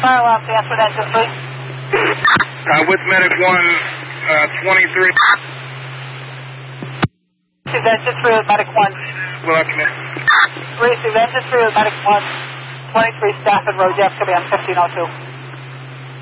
fire alarm to answer engine, please. With medic 1, 23. Receive engine 3 with medic 1. Well, I can. Receive engine 3 with medic 1. 23 staff and road, Jeff, command 1502.